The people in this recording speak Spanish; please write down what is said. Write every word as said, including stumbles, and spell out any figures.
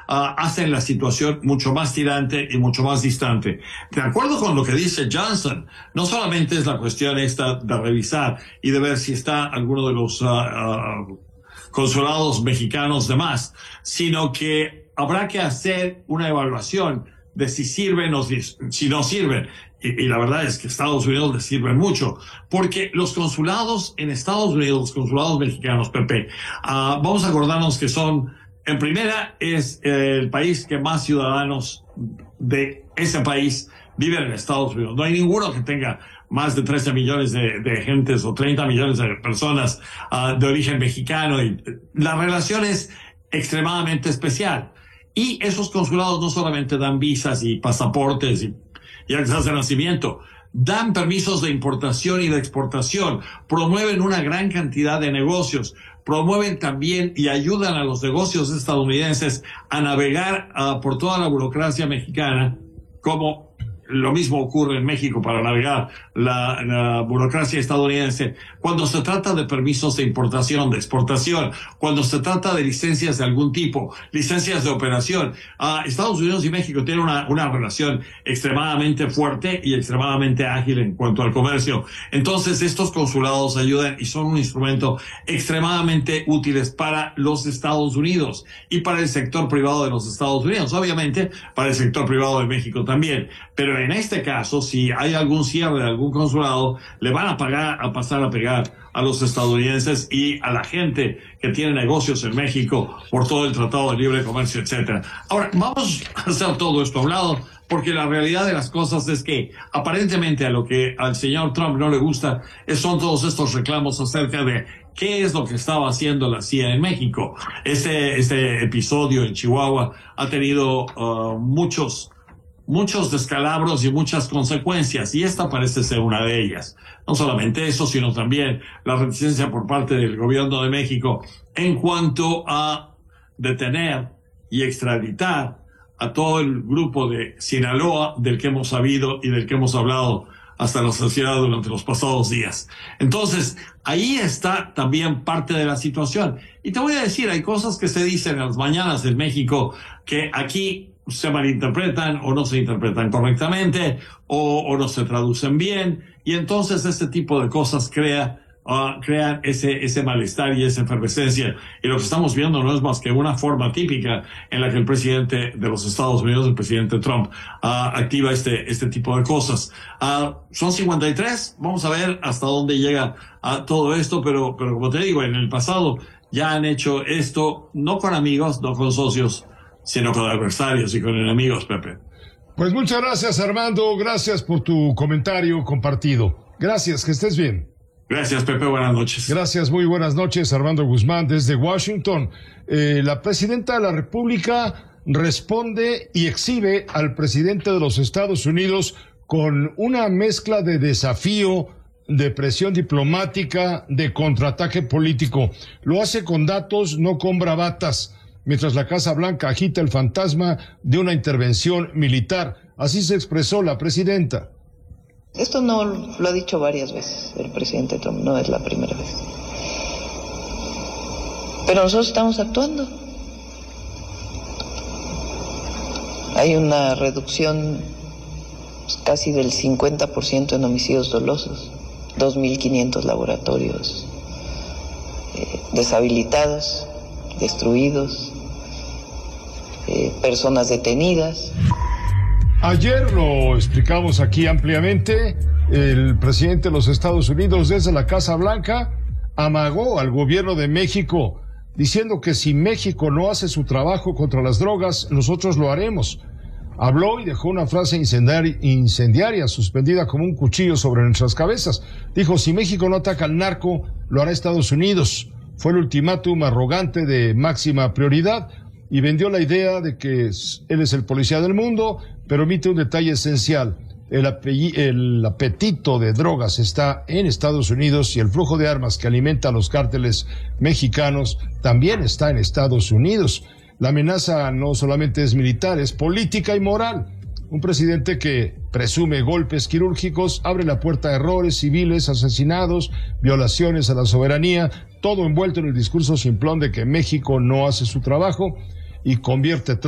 uh, hacen la situación mucho más tirante y mucho más distante. De acuerdo con lo que dice Johnson, no solamente es la cuestión esta de revisar y de ver si está alguno de los uh, uh, consulados mexicanos de más, sino que habrá que hacer una evaluación de si sirven o si no sirven. Y, y la verdad es que Estados Unidos les sirven mucho, porque los consulados en Estados Unidos, los consulados mexicanos, Pepe, uh, vamos a acordarnos que son, en primera, es el país que más ciudadanos de ese país viven en Estados Unidos. No hay ninguno que tenga más de trece millones de, de gentes o treinta millones de personas uh, de origen mexicano. Y la relación es extremadamente especial. Y esos consulados no solamente dan visas y pasaportes y y actas de nacimiento, dan permisos de importación y de exportación, promueven una gran cantidad de negocios, promueven también y ayudan a los negocios estadounidenses a navegar uh, por toda la burocracia mexicana, como lo mismo ocurre en México para navegar la, la burocracia estadounidense, cuando se trata de permisos de importación, de exportación, cuando se trata de licencias de algún tipo, licencias de operación. Uh, Estados Unidos y México tienen una, una relación extremadamente fuerte y extremadamente ágil en cuanto al comercio. Entonces, estos consulados ayudan y son un instrumento extremadamente útiles para los Estados Unidos y para el sector privado de los Estados Unidos, obviamente para el sector privado de México también. Pero en este caso, si hay algún cierre de algún consulado, le van a pagar, a pasar a pegar a los estadounidenses y a la gente que tiene negocios en México por todo el Tratado de Libre Comercio, etcétera. Ahora, vamos a hacer todo esto a un lado, porque la realidad de las cosas es que aparentemente a lo que al señor Trump no le gusta son todos estos reclamos acerca de qué es lo que estaba haciendo la C I A en México. Este, este episodio en Chihuahua ha tenido uh, muchos muchos descalabros y muchas consecuencias, y esta parece ser una de ellas. No solamente eso, sino también la reticencia por parte del gobierno de México en cuanto a detener y extraditar a todo el grupo de Sinaloa del que hemos sabido y del que hemos hablado hasta la saciedad durante los pasados días. Entonces, ahí está también parte de la situación. Y te voy a decir, hay cosas que se dicen en las mañanas en México que aquí se malinterpretan o no se interpretan correctamente o, o no se traducen bien, y entonces este tipo de cosas crea, uh, crean ese, ese malestar y esa efervescencia. Y lo que estamos viendo no es más que una forma típica en la que el presidente de los Estados Unidos, el presidente Trump, uh, activa este, este tipo de cosas. Uh, son cincuenta y tres, vamos a ver hasta dónde llega uh, todo esto, pero, pero como te digo, en el pasado ya han hecho esto, no con amigos, no con socios, sino con adversarios y con enemigos, Pepe. Pues muchas gracias, Armando. Gracias por tu comentario compartido. Gracias, que estés bien. Gracias, Pepe. Buenas noches. Gracias, muy buenas noches, Armando Guzmán, desde Washington. Eh, la presidenta de la República responde y exhibe al presidente de los Estados Unidos con una mezcla de desafío, de presión diplomática, de contraataque político. Lo hace con datos, no con bravatas, mientras la Casa Blanca agita el fantasma de una intervención militar. Así se expresó la presidenta. Esto no lo ha dicho varias veces el presidente Trump, no es la primera vez. Pero nosotros estamos actuando. Hay una reducción casi del cincuenta por ciento en homicidios dolosos, dos mil quinientos laboratorios eh, deshabilitados, destruidos, eh, personas detenidas. Ayer lo explicamos aquí ampliamente, el presidente de los Estados Unidos desde la Casa Blanca amagó al gobierno de México diciendo que si México no hace su trabajo contra las drogas, nosotros lo haremos. Habló y dejó una frase incendiaria, incendiaria suspendida como un cuchillo sobre nuestras cabezas. Dijo, si México no ataca al narco, lo hará Estados Unidos. Fue el ultimátum arrogante de máxima prioridad y vendió la idea de que él es el policía del mundo, pero omite un detalle esencial. El, el apetito de drogas está en Estados Unidos y el flujo de armas que alimenta a los cárteles mexicanos también está en Estados Unidos. La amenaza no solamente es militar, es política y moral. Un presidente que presume golpes quirúrgicos abre la puerta a errores civiles, asesinados, violaciones a la soberanía, todo envuelto en el discurso simplón de que México no hace su trabajo y convierte